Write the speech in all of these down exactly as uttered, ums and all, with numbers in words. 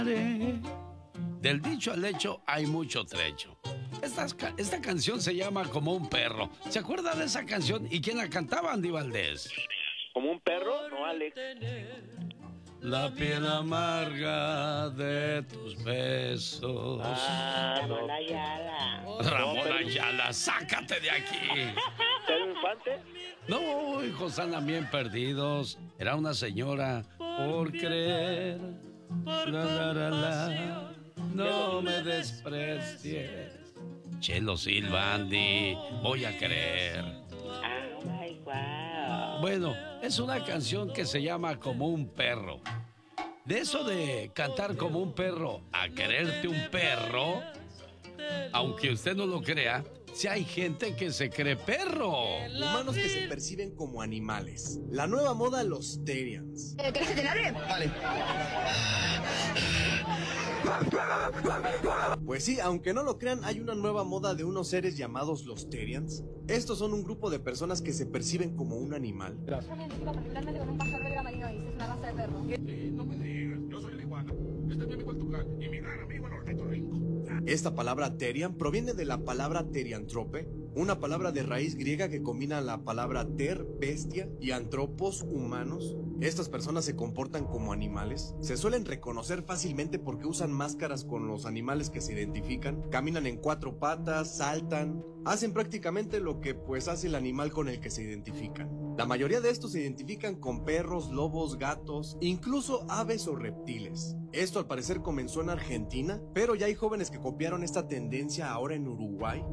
Del dicho al hecho hay mucho trecho. Esta, esta canción se llama Como un perro. ¿Se acuerda de esa canción? ¿Y quién la cantaba, Andy Valdés? ¿Como un perro? No, Alex. La piel amarga de tus besos. Ah, Ramón Ayala. Ramón Ayala, sácate de aquí. ¿Pedro Infante? No, hijos, andan bien perdidos. Era una señora por creer. La, la, la, la. No me desprecies. Chelo Silva, Andy, voy a creer. Oh my wow. Bueno, es una canción que se llama Como un perro. De eso de cantar como un perro a quererte un perro, aunque usted no lo crea, si hay gente que se cree perro. Humanos que se perciben como animales. La nueva moda, los Terians. ¿Querés que te largue? Vale. Pues sí, aunque no lo crean, hay una nueva moda de unos seres llamados los Terians. Estos son un grupo de personas que se perciben como un animal. Yo me identifico particularmente con un pastor belga marino y es una raza de perro. Sí, no me digas, yo soy la iguana. Este es mi amigo el tucán y mi gran amigo el ornitorrinco. Esta palabra Terian proviene de la palabra teriantrope, una palabra de raíz griega que combina la palabra ter, bestia, y antropos, humanos. Estas personas se comportan como animales. Se suelen reconocer fácilmente porque usan máscaras con los animales que se identifican. Caminan en cuatro patas, saltan. Hacen prácticamente lo que pues hace el animal con el que se identifican. La mayoría de estos se identifican con perros, lobos, gatos, incluso aves o reptiles. Esto al parecer comenzó en Argentina, pero ya hay jóvenes que copiaron esta tendencia ahora en Uruguay.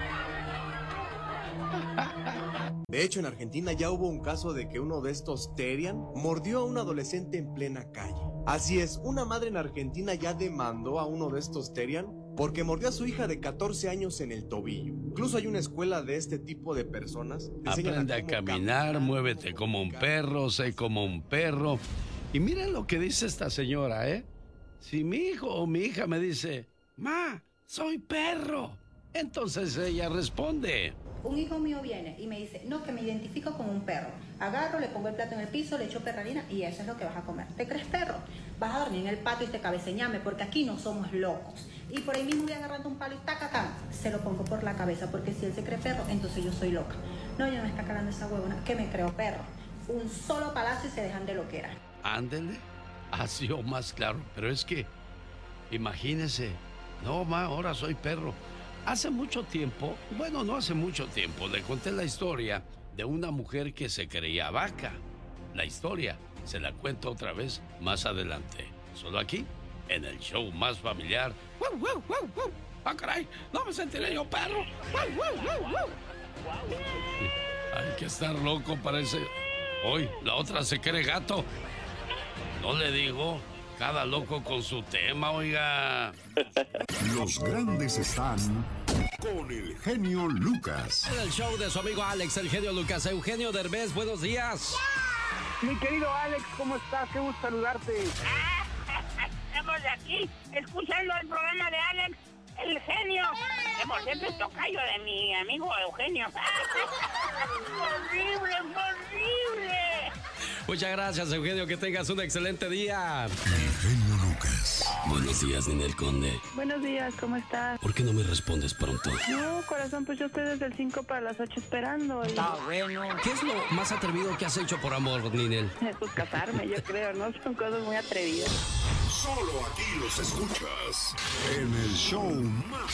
De hecho, en Argentina ya hubo un caso de que uno de estos Terian mordió a un adolescente en plena calle. Así es, una madre en Argentina ya demandó a uno de estos Terian porque mordió a su hija de catorce años en el tobillo. Incluso hay una escuela de este tipo de personas. Aprende a caminar, caminar, muévete como un perro, sé como un perro. Y miren lo que dice esta señora, ¿eh? Si mi hijo o mi hija me dice, ma, soy perro, entonces ella responde. Un hijo mío viene y me dice, no, que me identifico como un perro. Agarro, le pongo el plato en el piso, le echo perralina y eso es lo que vas a comer. ¿Te crees perro? Vas a dormir en el patio y te cabeceñame porque aquí no somos locos. Y por ahí mismo voy agarrando un palo y tacatán, se lo pongo por la cabeza porque si él se cree perro, entonces yo soy loca. No, ya me está calando esa huevona, que me creo perro. Un solo palazo y se dejan de loquera. Ándele, ha sido más claro, pero es que, imagínese, no, ma, ahora soy perro. Hace mucho tiempo, bueno, no hace mucho tiempo, le conté la historia de una mujer que se creía vaca. La historia se la cuento otra vez más adelante. Solo aquí, en el show más familiar. ¡Wow, wow, wow, wow! ¡Ah, caray! ¡No me sentiré yo perro! ¡Wow, wow, wow, wow! Hay que estar loco, parece. Hoy, la otra se cree gato. No le digo... Cada loco con su tema, oiga. Los grandes están con el genio Lucas. En el show de su amigo Alex, el genio Lucas. Eugenio Derbez, buenos días. Mi querido Alex, ¿cómo estás? Qué gusto saludarte. Estamos aquí escuchando el programa de Alex, el genio. Que por cierto es tocayo de mi amigo Eugenio. ¡Horrible, horrible! Muchas gracias, Eugenio. Que tengas un excelente día. El genio Lucas. Buenos días, Ninel Conde. Buenos días, ¿cómo estás? ¿Por qué no me respondes pronto? No, corazón, pues yo estoy desde el cinco para las ocho esperando. Y... Está bueno. ¿Qué es lo más atrevido que has hecho por amor, Ninel? Pues casarme, yo creo, ¿no? Son cosas muy atrevidas. Solo aquí los escuchas en el show más